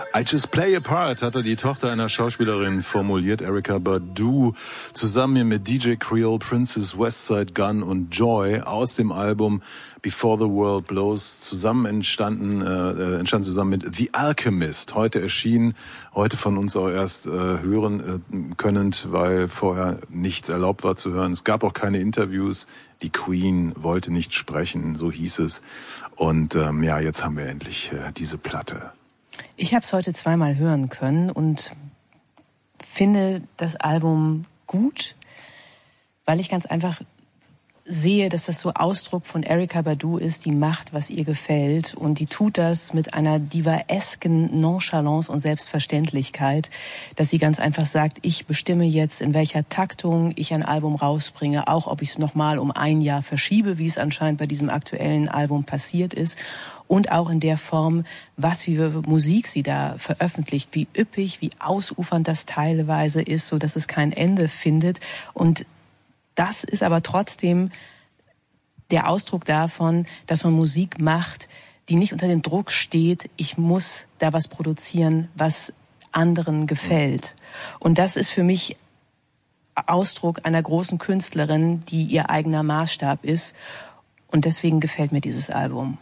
I Just Play a Part, hatte die Tochter einer Schauspielerin formuliert, Erykah Badu, zusammen mit DJ Creole, Princess, Westside Gun und Joy aus dem Album Before the World Blows entstand zusammen mit The Alchemist. Heute erschienen, heute von uns auch erst hören könnend, weil vorher nichts erlaubt war zu hören. Es gab auch keine Interviews. Die Queen wollte nicht sprechen, so hieß es. Und jetzt haben wir endlich diese Platte. Ich habe es heute zweimal hören können und finde das Album gut, weil ich ganz einfach sehe, dass das so Ausdruck von Erykah Badu ist, die macht, was ihr gefällt, und die tut das mit einer divaesken Nonchalance und Selbstverständlichkeit, dass sie ganz einfach sagt, ich bestimme jetzt, in welcher Taktung ich ein Album rausbringe, auch ob ich es nochmal um ein Jahr verschiebe, wie es anscheinend bei diesem aktuellen Album passiert ist, und auch in der Form, was für Musik sie da veröffentlicht, wie üppig, wie ausufernd das teilweise ist, so dass es kein Ende findet. Und das ist aber trotzdem der Ausdruck davon, dass man Musik macht, die nicht unter dem Druck steht, ich muss da was produzieren, was anderen gefällt. Und das ist für mich Ausdruck einer großen Künstlerin, die ihr eigener Maßstab ist. Und deswegen gefällt mir dieses Album.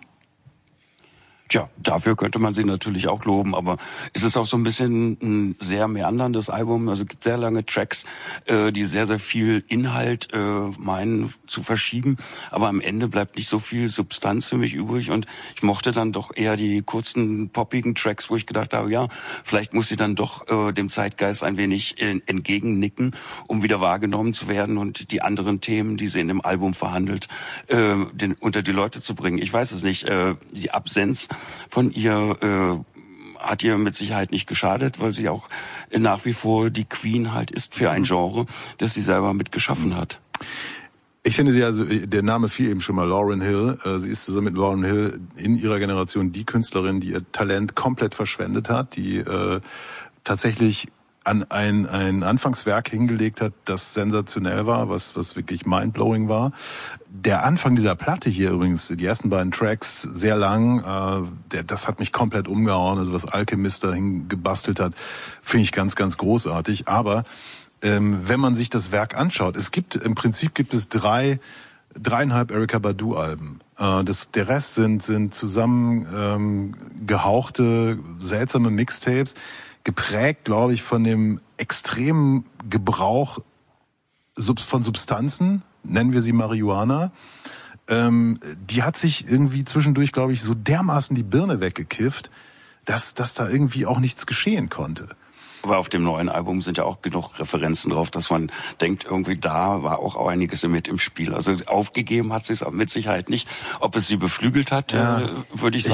Tja, dafür könnte man sie natürlich auch loben, aber es ist auch so ein bisschen ein sehr meanderndes Album. Also es gibt sehr lange Tracks, die sehr, sehr viel Inhalt meinen zu verschieben, aber am Ende bleibt nicht so viel Substanz für mich übrig, und ich mochte dann doch eher die kurzen, poppigen Tracks, wo ich gedacht habe, ja, vielleicht muss sie dann doch dem Zeitgeist ein wenig entgegennicken, um wieder wahrgenommen zu werden und die anderen Themen, die sie in dem Album verhandelt, unter die Leute zu bringen. Ich weiß es nicht, die Absenz von ihr hat ihr mit Sicherheit nicht geschadet, weil sie auch nach wie vor die Queen halt ist für ein Genre, das sie selber mitgeschaffen hat. Ich finde sie, also der Name fiel eben schon mal, Lauryn Hill. Sie ist zusammen mit Lauryn Hill in ihrer Generation die Künstlerin, die ihr Talent komplett verschwendet hat, die tatsächlich an ein Anfangswerk hingelegt hat, das sensationell war, was wirklich mindblowing war. Der Anfang dieser Platte hier übrigens, die ersten beiden Tracks, sehr lang, das hat mich komplett umgehauen, also was Alchemist dahin gebastelt hat, finde ich ganz, ganz großartig. Aber wenn man sich das Werk anschaut, im Prinzip gibt es dreieinhalb Erykah Badu Alben. Der Rest sind zusammen gehauchte, seltsame Mixtapes, geprägt, glaube ich, von dem extremen Gebrauch von Substanzen, nennen wir sie Marihuana. Die hat sich irgendwie zwischendurch, glaube ich, so dermaßen die Birne weggekifft, dass da irgendwie auch nichts geschehen konnte. Aber auf dem neuen Album sind ja auch genug Referenzen drauf, dass man denkt, irgendwie da war auch einiges mit im Spiel. Also aufgegeben hat sie es mit Sicherheit nicht. Ob es sie beflügelt hat, würde ich sagen.